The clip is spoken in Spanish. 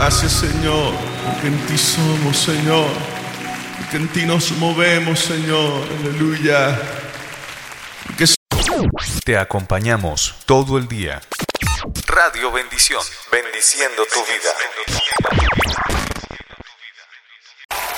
Gracias, Señor, porque en ti somos, Señor, porque en ti nos movemos, Señor. Aleluya. Te acompañamos todo el día. Radio Bendición, bendiciendo tu vida.